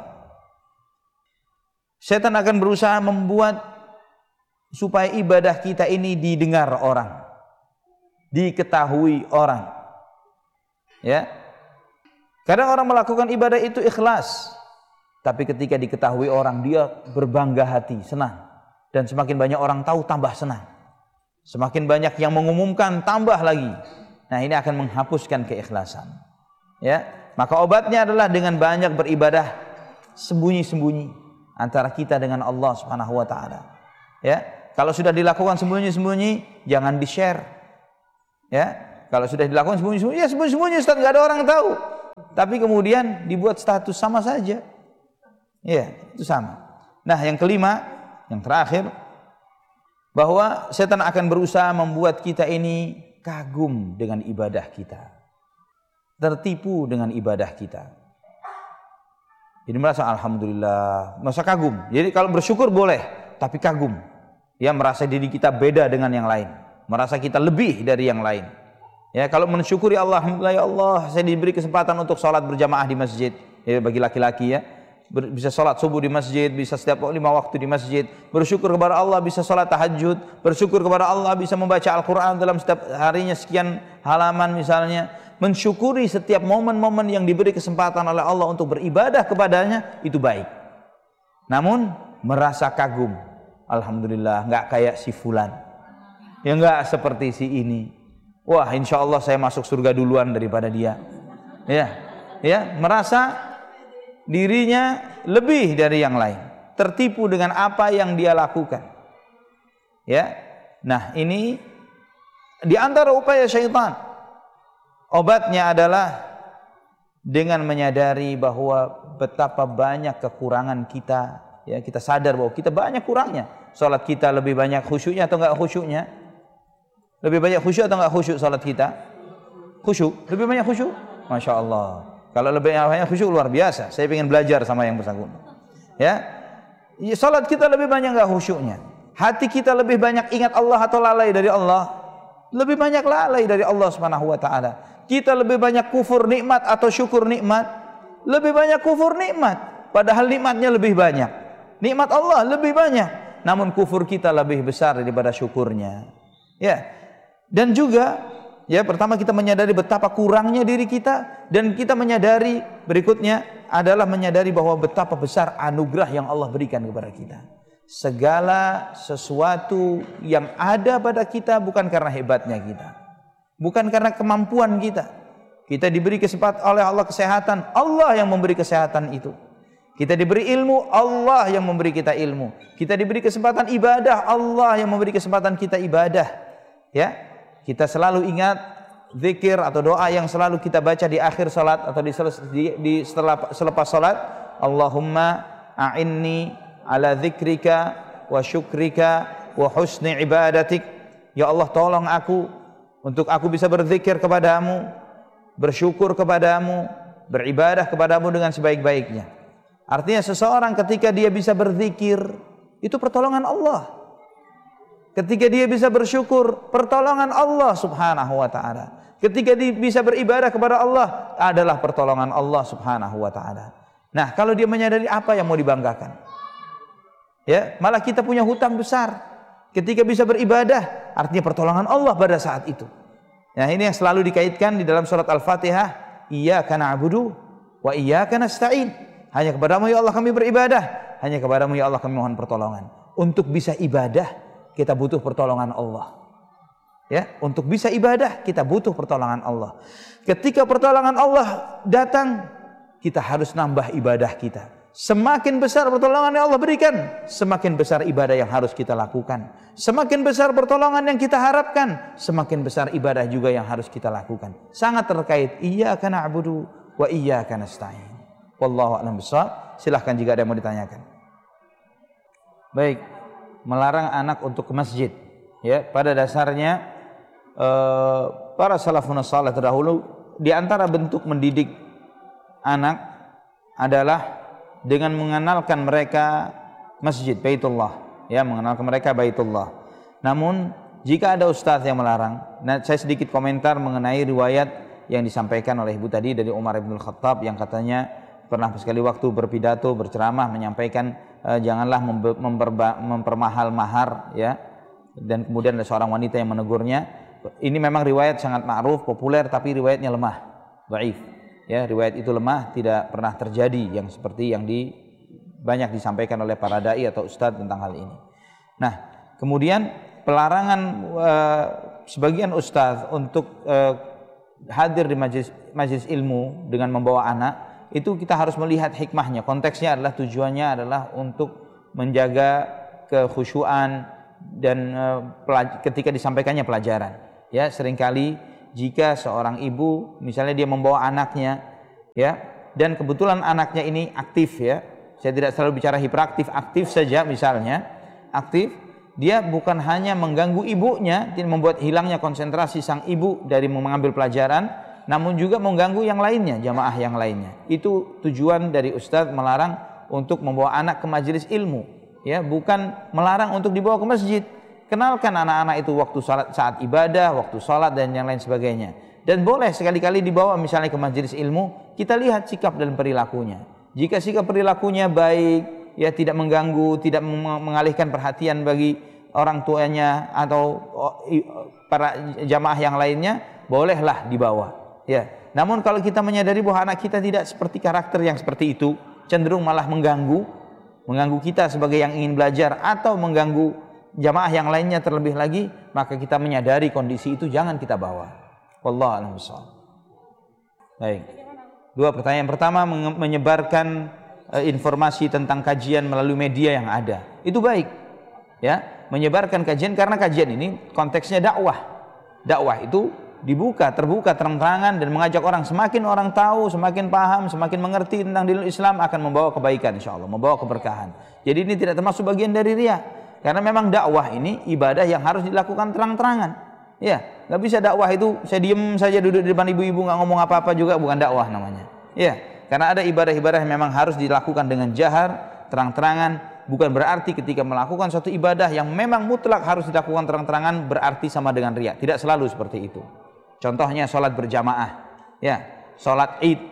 [SPEAKER 1] setan akan berusaha membuat supaya ibadah kita ini didengar orang, diketahui orang. Ya, kadang orang melakukan ibadah itu ikhlas, tapi ketika diketahui orang, dia berbangga hati, senang. Dan semakin banyak orang tahu, tambah senang. Semakin banyak yang mengumumkan, tambah lagi. Nah, ini akan menghapuskan keikhlasan. Ya, maka obatnya adalah dengan banyak beribadah sembunyi-sembunyi antara kita dengan Allah Subhanahu wa taala. Ya, kalau sudah dilakukan sembunyi-sembunyi, jangan di-share. Ya, Kalau sudah dilakukan sembunyi-sembunyi, ya sembunyi-sembunyi Ustaz, nggak ada orang tahu. Tapi kemudian dibuat status sama saja. Ya, itu sama. Nah, yang kelima, yang terakhir, bahwa setan akan berusaha membuat kita ini kagum dengan ibadah kita, tertipu dengan ibadah kita. Jadi merasa alhamdulillah, merasa kagum. Jadi kalau bersyukur boleh, tapi kagum. Ya, merasa diri kita beda dengan yang lain, merasa kita lebih dari yang lain. Ya, kalau mensyukuri Allah, alhamdulillah ya Allah, saya diberi kesempatan untuk sholat berjamaah di masjid. Ya, bagi laki-laki ya, bisa sholat subuh di masjid, bisa setiap lima waktu di masjid. Bersyukur kepada Allah bisa sholat tahajud. Bersyukur kepada Allah bisa membaca Al-Quran dalam setiap harinya sekian halaman misalnya. Mensyukuri setiap momen-momen yang diberi kesempatan oleh Allah untuk beribadah kepadanya, itu baik. Namun merasa kagum, alhamdulillah nggak kayak si fulan, ya nggak seperti si ini. Wah, insya Allah saya masuk surga duluan daripada dia. Ya, ya, merasa dirinya lebih dari yang lain, tertipu dengan apa yang dia lakukan. Ya, nah ini di antara upaya syaitan. Obatnya adalah dengan menyadari bahwa betapa banyak kekurangan kita. Ya, kita sadar bahwa kita banyak kurangnya. Salat kita lebih banyak khusyuknya atau enggak khusyuknya? Lebih banyak khusyuk atau enggak khusyuk salat kita? Khusyuk, lebih banyak khusyuk. Masya Allah. Kalau lebih banyak khusyuk luar biasa. Saya ingin belajar sama yang bersangkutan. Ya, salat kita lebih banyak enggak khusyuknya. Hati kita lebih banyak ingat Allah atau lalai dari Allah? Lebih banyak lalai dari Allah Subhanahu wa taala. Kita lebih banyak kufur nikmat atau syukur nikmat? Lebih banyak kufur nikmat, padahal nikmatnya lebih banyak. Nikmat Allah lebih banyak, namun kufur kita lebih besar daripada syukurnya. Ya. Dan juga ya, pertama kita menyadari betapa kurangnya diri kita, dan kita menyadari berikutnya adalah menyadari bahwa betapa besar anugerah yang Allah berikan kepada kita. Segala sesuatu yang ada pada kita bukan karena hebatnya kita, bukan karena kemampuan kita. Kita diberi kesempatan oleh Allah kesehatan, Allah yang memberi kesehatan itu. Kita diberi ilmu, Allah yang memberi kita ilmu. Kita diberi kesempatan ibadah, Allah yang memberi kesempatan kita ibadah. Ya, kita selalu ingat zikir atau doa yang selalu kita baca di akhir salat atau di, di, di setelah selepas salat. Allahumma a'inni ala dzikrika wa syukrika wa husni ibadatik. Ya Allah, tolong aku untuk aku bisa berzikir kepadamu, bersyukur kepadamu, beribadah kepadamu dengan sebaik-baiknya. Artinya seseorang ketika dia bisa berzikir, itu pertolongan Allah. Ketika dia bisa bersyukur, pertolongan Allah Subhanahu wa taala. Ketika dia bisa beribadah kepada Allah, adalah pertolongan Allah Subhanahu wa taala. Nah, kalau dia menyadari, apa yang mau dibanggakan? Ya, malah kita punya hutang besar. Ketika bisa beribadah, artinya pertolongan Allah pada saat itu. Nah, ini yang selalu dikaitkan di dalam surat Al-Fatihah, iyyaka na'budu wa iyyaka nasta'in. Hanya kepadamu ya Allah kami beribadah, hanya kepadamu ya Allah kami mohon pertolongan. Untuk bisa ibadah, kita butuh pertolongan Allah. Ya, untuk bisa ibadah kita butuh pertolongan Allah. Ketika pertolongan Allah datang, kita harus nambah ibadah kita. Semakin besar pertolongan yang Allah berikan, semakin besar ibadah yang harus kita lakukan. Semakin besar pertolongan yang kita harapkan, semakin besar ibadah juga yang harus kita lakukan. Sangat terkait, iyyaka na'budu wa iyyaka nasta'in. Wallahu a'lam bishawab. Silahkan jika ada yang mau ditanyakan. Baik, melarang anak untuk ke masjid. Ya, pada dasarnya eh, para salafun salih terdahulu, di antara bentuk mendidik anak adalah dengan mengenalkan mereka masjid Baitullah, ya, mengenalkan mereka Baitullah. Namun jika ada ustaz yang melarang, nah saya sedikit komentar mengenai riwayat yang disampaikan oleh ibu tadi dari Umar bin Khattab yang katanya pernah sekali waktu berpidato berceramah menyampaikan eh, janganlah memperba, mempermahal mahar, ya, dan kemudian ada seorang wanita yang menegurnya. Ini memang riwayat sangat ma'ruf, populer, tapi riwayatnya lemah, dhaif. Ya, riwayat itu lemah, tidak pernah terjadi yang seperti yang di banyak disampaikan oleh para dai atau ustadz tentang hal ini. Nah, kemudian pelarangan uh, sebagian ustadz untuk uh, hadir di majelis, majelis ilmu dengan membawa anak, itu kita harus melihat hikmahnya. Konteksnya adalah, tujuannya adalah untuk menjaga kekhusyuan dan uh, ketika disampaikannya pelajaran. Ya, seringkali jika seorang ibu misalnya dia membawa anaknya, ya, dan kebetulan anaknya ini aktif, ya. Saya tidak selalu bicara hiperaktif, aktif saja misalnya, aktif, dia bukan hanya mengganggu ibunya, tidak membuat hilangnya konsentrasi sang ibu dari mengambil pelajaran, namun juga mengganggu yang lainnya, jamaah yang lainnya. Itu tujuan dari Ustadz melarang untuk membawa anak ke majelis ilmu, ya, bukan melarang untuk dibawa ke masjid. Kenalkan anak-anak itu waktu salat, saat ibadah, waktu salat dan yang lain sebagainya. Dan boleh sekali-kali dibawa misalnya ke majelis ilmu, kita lihat sikap dan perilakunya. Jika sikap perilakunya baik, ya, tidak mengganggu, tidak mengalihkan perhatian bagi orang tuanya atau para jamaah yang lainnya, bolehlah dibawa, ya. Namun kalau kita menyadari bahwa anak kita tidak seperti karakter yang seperti itu, cenderung malah mengganggu, mengganggu kita sebagai yang ingin belajar atau mengganggu jamaah yang lainnya terlebih lagi, maka kita menyadari kondisi itu jangan kita bawa. Wallahu a'lam bishawab. Baik. Dua pertanyaan. Pertama, menyebarkan uh, informasi tentang kajian melalui media yang ada. Itu baik. Ya, menyebarkan kajian karena kajian ini konteksnya dakwah. Dakwah itu dibuka, terbuka, terang-terangan dan mengajak orang. Semakin orang tahu, semakin paham, semakin mengerti tentang dinul Islam akan membawa kebaikan insyaallah, membawa keberkahan. Jadi ini tidak termasuk bagian dari riya. Karena memang dakwah ini ibadah yang harus dilakukan terang-terangan. Ya, nggak bisa dakwah itu saya diem saja duduk di depan ibu-ibu nggak ngomong apa-apa juga, bukan dakwah namanya. Ya, karena ada ibadah-ibadah yang memang harus dilakukan dengan jahar, terang-terangan. Bukan berarti ketika melakukan suatu ibadah yang memang mutlak harus dilakukan terang-terangan berarti sama dengan riya. Tidak selalu seperti itu. Contohnya sholat berjamaah, ya, sholat id,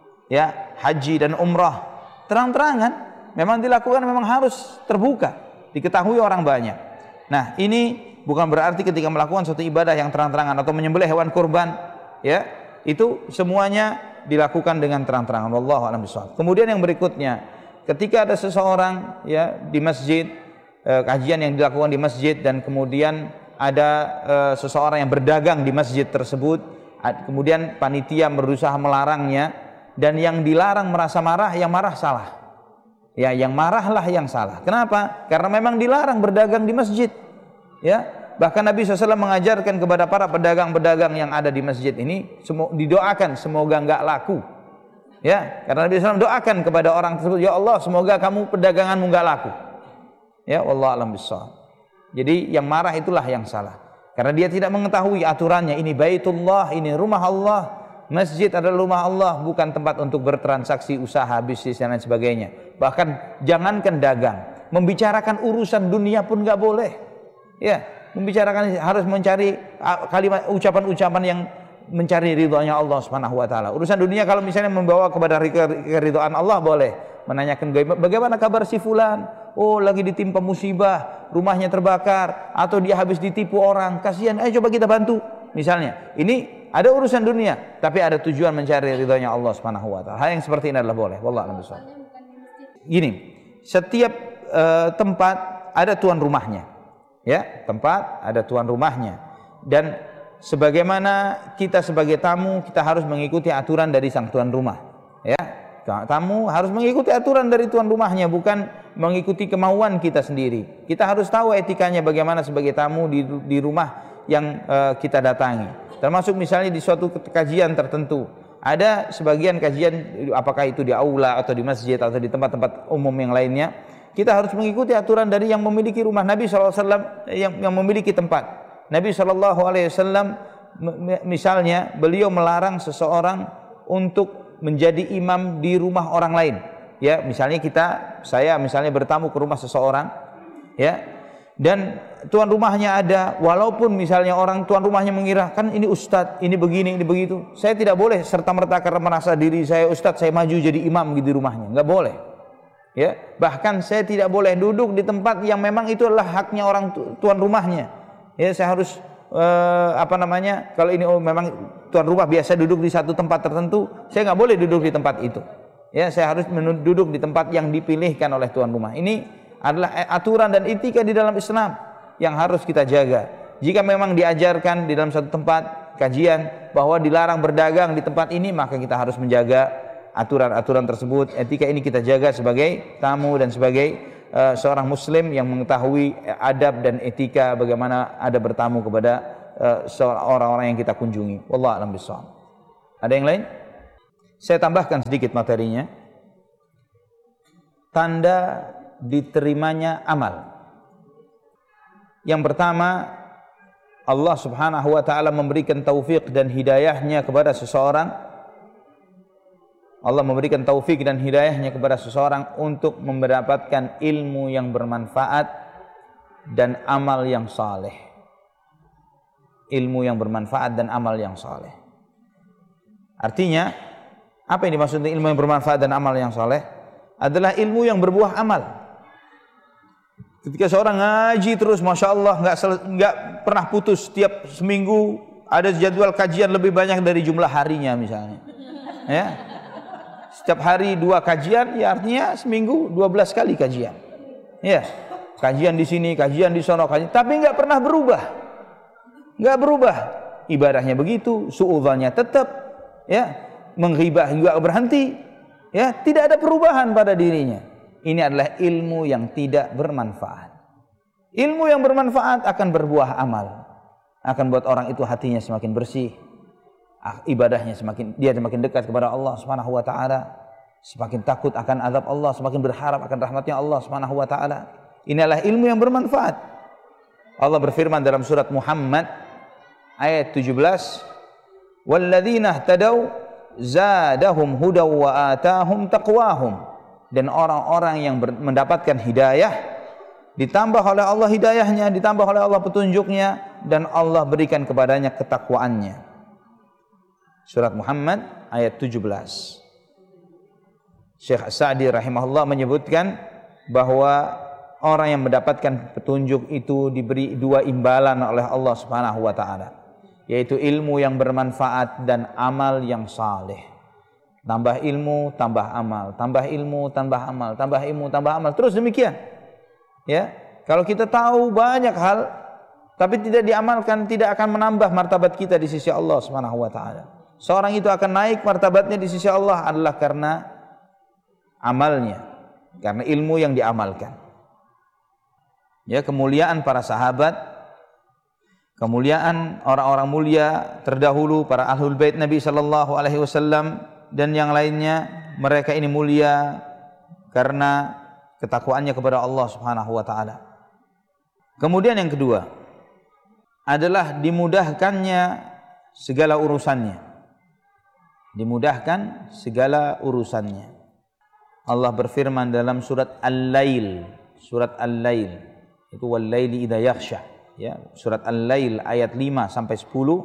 [SPEAKER 1] ya, haji dan umrah, terang-terangan memang dilakukan, memang harus terbuka, diketahui orang banyak. Nah, ini bukan berarti ketika melakukan suatu ibadah yang terang-terangan atau menyembelih hewan kurban, ya, itu semuanya dilakukan dengan terang-terangan. Wallahu a'lam bishawab. Kemudian yang berikutnya, ketika ada seseorang, ya, di masjid, eh, kajian yang dilakukan di masjid dan kemudian ada uh, seseorang yang berdagang di masjid tersebut, kemudian panitia berusaha melarangnya, dan yang dilarang merasa marah, yang marah salah. Ya, yang marahlah yang salah. Kenapa? Karena memang dilarang berdagang di masjid. Ya, bahkan Nabi shallallahu alaihi wasallam mengajarkan kepada para pedagang-pedagang yang ada di masjid ini, didoakan semoga enggak laku. Ya, karena Nabi shallallahu alaihi wasallam doakan kepada orang tersebut, ya Allah, semoga kamu perdaganganmu enggak laku. Ya, wallahu a'lam bishawab. Jadi yang marah itulah yang salah. Karena dia tidak mengetahui aturannya. Ini baitullah, ini rumah Allah. Masjid adalah rumah Allah, bukan tempat untuk bertransaksi, usaha, bisnis dan lain sebagainya. Bahkan jangankan dagang, membicarakan urusan dunia pun nggak boleh. Ya, membicarakan harus mencari kalimat ucapan-ucapan yang mencari ridhonya Allah Subhanahu wa taala. Urusan dunia kalau misalnya membawa kepada keridhaan Allah boleh. Menanyakan bagaimana kabar si fulan, oh lagi ditimpa musibah, rumahnya terbakar, atau dia habis ditipu orang, kasihan, ayo coba kita bantu. Misalnya, ini ada urusan dunia, tapi ada tujuan mencari ridhonya Allah Subhanahu wa taala. Hal yang seperti ini adalah boleh. Wallahu a'lam bishawab. Gini, setiap uh, tempat ada tuan rumahnya. Ya, tempat ada tuan rumahnya. Dan sebagaimana kita sebagai tamu, kita harus mengikuti aturan dari sang tuan rumah. Ya, tamu harus mengikuti aturan dari tuan rumahnya, bukan mengikuti kemauan kita sendiri. Kita harus tahu etikanya bagaimana sebagai tamu di, di rumah yang uh, kita datangi. Termasuk misalnya di suatu kajian tertentu. Ada sebagian kajian, apakah itu di aula atau di masjid atau di tempat-tempat umum yang lainnya, kita harus mengikuti aturan dari yang memiliki rumah. Nabi shallallahu alaihi wasallam yang, yang memiliki tempat. Nabi shallallahu alaihi wasallam misalnya beliau melarang seseorang untuk menjadi imam di rumah orang lain. Ya, misalnya kita, saya misalnya bertamu ke rumah seseorang, ya, dan tuan rumahnya ada, walaupun misalnya orang tuan rumahnya mengira kan ini ustadz, ini begini, ini begitu, saya tidak boleh serta merta karena merasa diri saya ustadz, saya maju jadi imam di rumahnya, nggak boleh. Ya, bahkan saya tidak boleh duduk di tempat yang memang itu adalah haknya orang tuan rumahnya. Ya, saya harus Uh, apa namanya, kalau ini oh, memang tuan rumah biasa duduk di satu tempat tertentu, saya nggak boleh duduk di tempat itu. Ya, saya harus duduk di tempat yang dipilihkan oleh tuan rumah. Ini adalah aturan dan etika di dalam Islam yang harus kita jaga. Jika memang diajarkan di dalam satu tempat kajian bahwa dilarang berdagang di tempat ini, maka kita harus menjaga aturan-aturan tersebut. Etika ini kita jaga sebagai tamu dan sebagai Uh, seorang muslim yang mengetahui adab dan etika bagaimana ada bertamu kepada uh, orang-orang yang kita kunjungi. Wallahu a'lam bishawab. Ada yang lain? Saya tambahkan sedikit materinya. Tanda diterimanya amal. Yang pertama, Allah Subhanahu wa taala memberikan taufik dan hidayahnya kepada seseorang. Allah memberikan taufik dan hidayahnya kepada seseorang untuk mendapatkan ilmu yang bermanfaat dan amal yang saleh. Ilmu yang bermanfaat dan amal yang saleh. Artinya, apa yang dimaksud ilmu yang bermanfaat dan amal yang saleh? Adalah ilmu yang berbuah amal. Ketika seorang ngaji terus, masya Allah, nggak nggak pernah putus, setiap seminggu ada jadwal kajian lebih banyak dari jumlah harinya misalnya, ya. Setiap hari dua kajian, ya artinya seminggu dua belas kali kajian, ya. Kajian di sini, kajian di sana, kajian, tapi nggak pernah berubah, nggak berubah. Ibadahnya begitu, suudzonnya tetap, ya. Menghibah juga berhenti. Ya, tidak ada perubahan pada dirinya. Ini adalah ilmu yang tidak bermanfaat. Ilmu yang bermanfaat akan berbuah amal. Akan buat orang itu hatinya semakin bersih. Ibadahnya semakin, dia semakin dekat kepada Allah Subhanahu wa taala. Semakin takut akan azab Allah, semakin berharap akan rahmatnya Allah Subhanahu wa taala. Ini adalah ilmu yang bermanfaat. Allah berfirman dalam surat Muhammad ayat tujuh belas, "Walladzina ihtadaw zadahum hudaw wa atahum taqwahum." Dan orang-orang yang mendapatkan hidayah, ditambah oleh Allah hidayahnya, ditambah oleh Allah petunjuknya, dan Allah berikan kepadanya ketakwaannya. Surat Muhammad ayat tujuh belas. Syekh As-Sa'di rahimahullah menyebutkan bahwa orang yang mendapatkan petunjuk itu diberi dua imbalan oleh Allah Subhanahu wa taala, yaitu ilmu yang bermanfaat dan amal yang saleh. Tambah ilmu, tambah amal, tambah ilmu, tambah amal, tambah ilmu, tambah amal, terus demikian. Ya, kalau kita tahu banyak hal tapi tidak diamalkan, tidak akan menambah martabat kita di sisi Allah Subhanahu wa taala. Seorang itu akan naik martabatnya di sisi Allah adalah karena amalnya, karena ilmu yang diamalkan. Ya, kemuliaan para sahabat, kemuliaan orang-orang mulia terdahulu, para ahlul bait Nabi sallallahu alaihi wasallam dan yang lainnya, mereka ini mulia karena ketakwaannya kepada Allah Subhanahu wa taala. Kemudian yang kedua adalah dimudahkannya segala urusannya. Dimudahkan segala urusannya. Allah berfirman dalam surat Al-Lail, surat Al-Lail, itu wal laili idza yaghsha. Ya, surat Al-Lail ayat lima sampai sepuluh.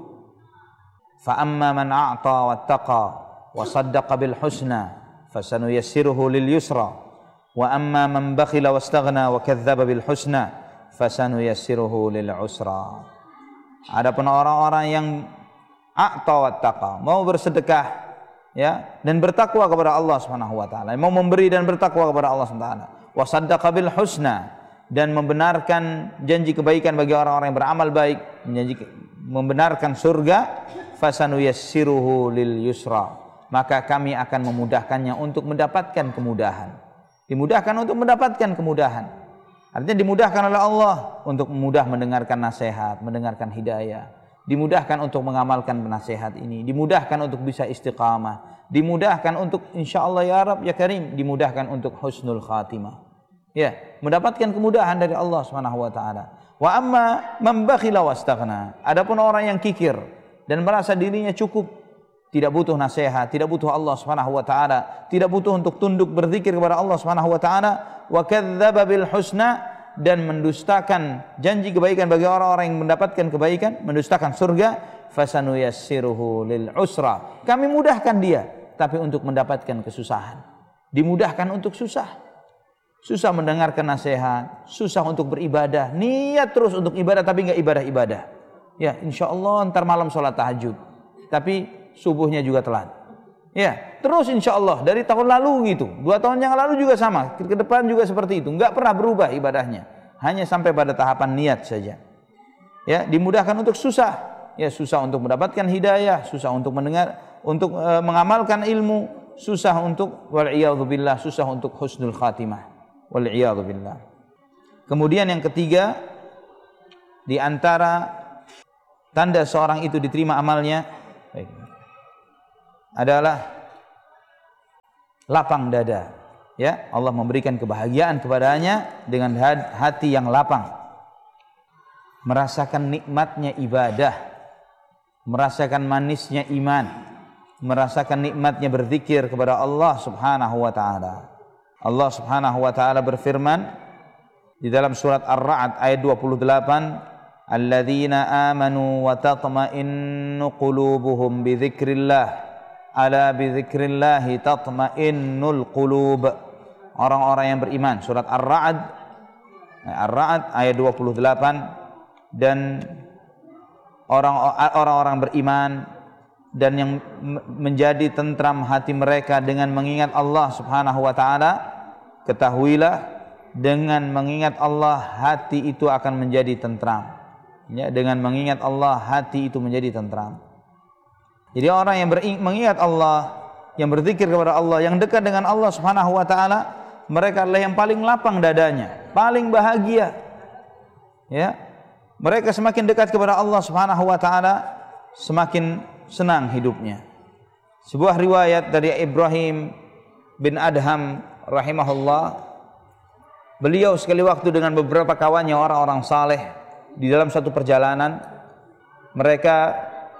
[SPEAKER 1] Fa amma man a'ta wattaqa wa saddaqa bil husna fasanuyassiruhu lil yusra wa amma man bakhila wastaghna wa kadzdzaba bil husna fasanuyassiruhu lil usra. Adapun orang-orang yang a'ta wattaqa, mau bersedekah, ya, dan bertakwa kepada Allah Subhanahu wa taala, mau memberi dan bertakwa kepada Allah Subhanahu wa taala, wa saddaqa bil husna, dan membenarkan janji kebaikan bagi orang-orang yang beramal baik, menjanji membenarkan surga, fasanuyassiruhu lil yusra, maka kami akan memudahkannya untuk mendapatkan kemudahan. Dimudahkan untuk mendapatkan kemudahan. Artinya dimudahkan oleh Allah untuk mudah mendengarkan nasihat, mendengarkan hidayah. Dimudahkan untuk mengamalkan nasihat ini. Dimudahkan untuk bisa istiqamah. Dimudahkan untuk insyaallah ya Rabb ya Karim, dimudahkan untuk husnul khatimah. Ya, mendapatkan kemudahan dari Allah Subhanahu wa taala. Wa amma man bakhila wastaghna. Adapun orang yang kikir dan merasa dirinya cukup, tidak butuh nasihat, tidak butuh Allah Subhanahu wa taala, tidak butuh untuk tunduk berzikir kepada Allah Subhanahu wa taala, wa kadzdzaba bil husna, dan mendustakan janji kebaikan bagi orang-orang yang mendapatkan kebaikan, mendustakan surga, fasanuyassiruhu lil usra. Kami mudahkan dia, tapi untuk mendapatkan kesusahan. Dimudahkan untuk susah. Susah mendengarkan nasihat, susah untuk beribadah, niat terus untuk ibadah tapi enggak ibadah-ibadah. Ya, insyaallah ntar malam sholat tahajud, tapi subuhnya juga telat. Ya, terus insyaallah dari tahun lalu gitu, dua tahun yang lalu juga sama, ke depan juga seperti itu, enggak pernah berubah ibadahnya, hanya sampai pada tahapan niat saja. Ya, dimudahkan untuk susah, ya susah untuk mendapatkan hidayah, susah untuk mendengar, untuk e, mengamalkan ilmu, susah untuk wal'iyadzubillah, susah untuk husnul khatimah. Wal'iyadzubillah. Kemudian yang ketiga, di antara tanda seorang itu diterima amalnya adalah lapang dada. Ya, Allah memberikan kebahagiaan kepadanya dengan hati yang lapang, merasakan nikmatnya ibadah, merasakan manisnya iman, merasakan nikmatnya berzikir kepada Allah Subhanahu wa taala. Allah Subhanahu wa taala berfirman di dalam surat Ar-Ra'd ayat dua puluh delapan, alladzina amanu wa tatma'innu qulubuhum bi dzikrillah ala bi dzikrillah tatma'innul qulub. Orang-orang yang beriman, surat Ar-Ra'd Ar-Ra'd ayat dua puluh delapan, dan orang-orang beriman dan yang menjadi tentram hati mereka dengan mengingat Allah Subhanahu wa taala, ketahuilah dengan mengingat Allah hati itu akan menjadi tentram. Ya, dengan mengingat Allah hati itu menjadi tentram. Jadi orang yang mengingat Allah, yang berzikir kepada Allah, yang dekat dengan Allah Subhanahu wa taala, mereka adalah yang paling lapang dadanya, paling bahagia. Ya. Mereka semakin dekat kepada Allah Subhanahu wa taala, semakin senang hidupnya. Sebuah riwayat dari Ibrahim bin Adham rahimahullah, beliau sekali waktu dengan beberapa kawannya orang-orang saleh di dalam satu perjalanan, mereka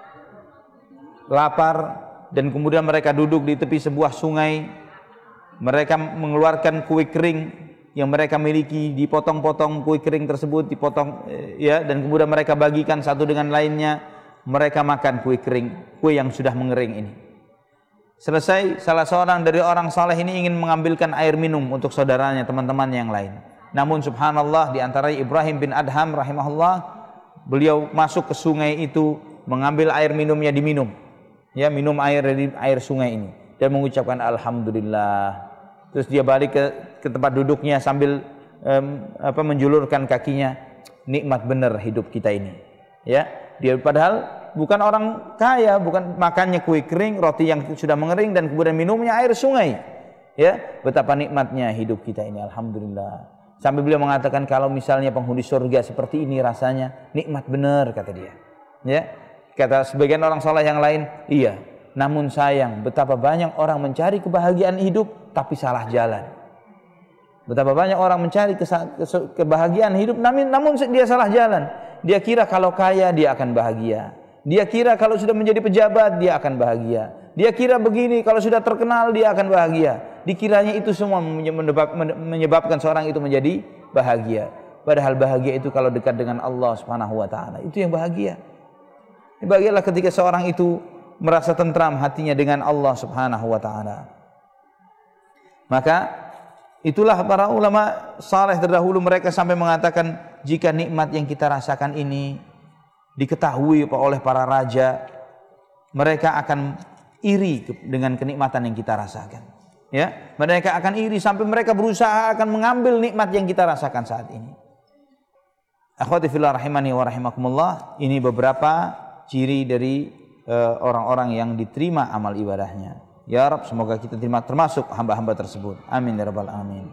[SPEAKER 1] lapar dan kemudian mereka duduk di tepi sebuah sungai. Mereka mengeluarkan kue kering yang mereka miliki, dipotong-potong kue kering tersebut, dipotong ya, dan kemudian mereka bagikan satu dengan lainnya. Mereka makan kue kering, kue yang sudah mengering ini. Selesai, salah seorang dari orang saleh ini ingin mengambilkan air minum untuk saudaranya, teman-teman yang lain. Namun subhanallah, di antara Ibrahim bin Adham rahimahullah, beliau masuk ke sungai itu, mengambil air minumnya, diminum. Ya, minum air dari air sungai ini dan mengucapkan alhamdulillah. Terus dia balik ke, ke tempat duduknya sambil um, apa menjulurkan kakinya. Nikmat benar hidup kita ini. Ya, dia padahal bukan orang kaya, bukan makannya kue kering, roti yang sudah mengering dan kemudian minumnya air sungai. Ya, betapa nikmatnya hidup kita ini, alhamdulillah. Sampai beliau mengatakan kalau misalnya penghuni surga seperti ini rasanya, nikmat benar, kata dia. Ya, kata sebagian orang saleh yang lain, iya. Namun sayang, betapa banyak orang mencari kebahagiaan hidup tapi salah jalan. Betapa banyak orang mencari kebahagiaan hidup namun, namun dia salah jalan. Dia kira kalau kaya dia akan bahagia. Dia kira kalau sudah menjadi pejabat dia akan bahagia. Dia kira begini, kalau sudah terkenal dia akan bahagia. Dikiranya itu semua menyebabkan seorang itu menjadi bahagia. Padahal bahagia itu kalau dekat dengan Allah Subhanahu wa taala, itu yang bahagia. Bahagialah ketika seorang itu merasa tentram hatinya dengan Allah Subhanahu wa taala. Maka itulah para ulama saleh terdahulu, mereka sampai mengatakan jika nikmat yang kita rasakan ini diketahui oleh para raja, mereka akan iri dengan kenikmatan yang kita rasakan. Ya, mereka akan iri sampai mereka berusaha akan mengambil nikmat yang kita rasakan saat ini. Akhwati fillah rahimani wa rahimakumullah, ini beberapa ciri dari uh, orang-orang yang diterima amal ibadahnya. Ya Rabb, semoga kita terima termasuk hamba-hamba tersebut. Amin ya rabbal alamin.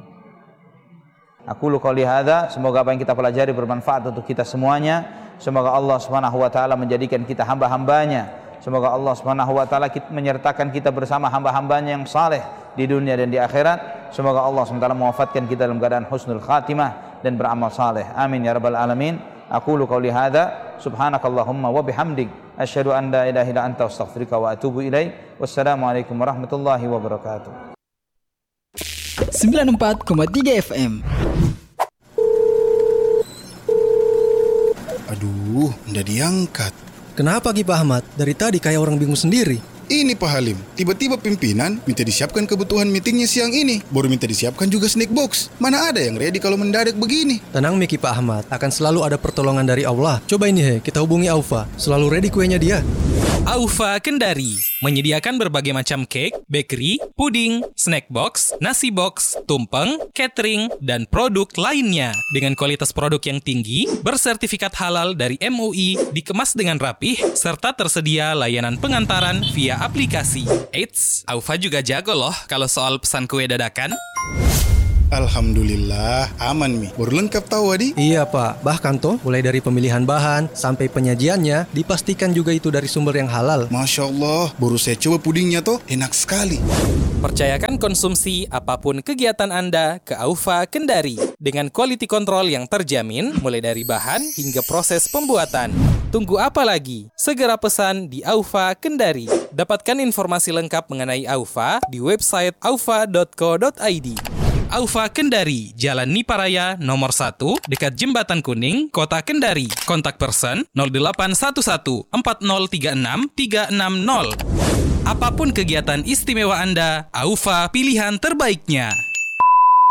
[SPEAKER 1] Aku lu qouli hadza, semoga apa yang kita pelajari bermanfaat untuk kita semuanya. Semoga Allah Subhanahu wa taala menjadikan kita hamba-hambanya. Semoga Allah Subhanahu wa taala menyertakan kita bersama hamba-hambanya yang saleh di dunia dan di akhirat. Semoga Allah Subhanahu wa taala mewafatkan kita dalam keadaan husnul khatimah dan beramal saleh. Amin ya rabbal alamin. Aku lu qouli hadza, subhanakallahumma wa bihamdik, asyhadu an la ilaha illa anta, astaghfiruka wa atubu ilaik. Wassalamualaikum warahmatullahi wabarakatuh.
[SPEAKER 2] sembilan puluh empat koma tiga F M.
[SPEAKER 3] Aduh, nggak diangkat.
[SPEAKER 4] Kenapa Ki Pak Ahmad? Dari tadi kayak orang bingung sendiri.
[SPEAKER 3] Ini Pak Halim, tiba-tiba pimpinan minta disiapkan kebutuhan meetingnya siang ini. Baru minta disiapkan juga snack box. Mana ada yang ready kalau mendadak begini?
[SPEAKER 4] Tenang Miki Pak Ahmad, akan selalu ada pertolongan dari Allah. Coba ini he, kita hubungi Aufa. Selalu ready kuenya dia.
[SPEAKER 5] Aufa Kendari menyediakan berbagai macam cake, bakery, puding, snack box, nasi box, tumpeng, catering, dan produk lainnya. Dengan kualitas produk yang tinggi, bersertifikat halal dari M U I, dikemas dengan rapih, serta tersedia layanan pengantaran via aplikasi. Eits, Aufa juga jago loh kalau soal pesan kue dadakan.
[SPEAKER 3] Alhamdulillah, aman Mi. Baru lengkap tahu Adi.
[SPEAKER 4] Iya Pak, bahkan toh mulai dari pemilihan bahan sampai penyajiannya dipastikan juga itu dari sumber yang halal.
[SPEAKER 3] Masya Allah, baru saya coba pudingnya toh, enak sekali.
[SPEAKER 5] Percayakan konsumsi apapun kegiatan Anda ke Aufa Kendari dengan quality control yang terjamin mulai dari bahan hingga proses pembuatan. Tunggu apa lagi? Segera pesan di Aufa Kendari. Dapatkan informasi lengkap mengenai Aufa di website aufa dot co dot i d. Aufa Kendari, Jalan Niparaya nomor satu, dekat Jembatan Kuning, Kota Kendari. Kontak person nol delapan satu satu empat nol tiga enam tiga enam nol. Apapun kegiatan istimewa Anda, Aufa pilihan terbaiknya.